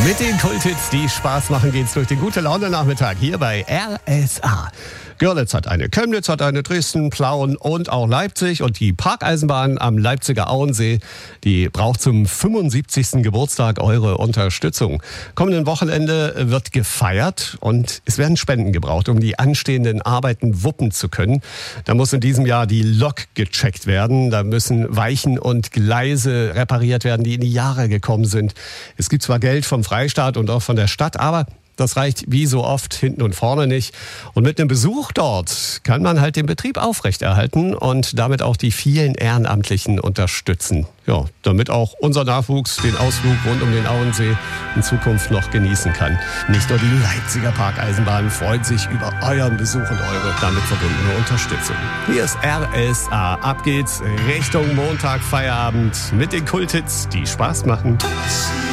Mit den Kulthits, die Spaß machen, geht's durch den Gute-Laune-Nachmittag hier bei RSA. Görlitz hat eine, Chemnitz hat eine, Dresden, Plauen und auch Leipzig. Und die Parkeisenbahn am Leipziger Auensee, die braucht zum 75. Geburtstag eure Unterstützung. Kommenden Wochenende wird gefeiert und es werden Spenden gebraucht, um die anstehenden Arbeiten wuppen zu können. Da muss in diesem Jahr die Lok gecheckt werden. Da müssen Weichen und Gleise repariert werden, die in die Jahre gekommen sind. Es gibt zwar Geld vom Freistaat und auch von der Stadt, aber das reicht wie so oft hinten und vorne nicht. Und mit einem Besuch dort kann man halt den Betrieb aufrechterhalten und damit auch die vielen Ehrenamtlichen unterstützen. Ja, damit auch unser Nachwuchs den Ausflug rund um den Auensee in Zukunft noch genießen kann. Nicht nur die Leipziger Parkeisenbahn freut sich über euren Besuch und eure damit verbundene Unterstützung. Hier ist RSA. Ab geht's Richtung Montag, Feierabend mit den Kulthits, die Spaß machen.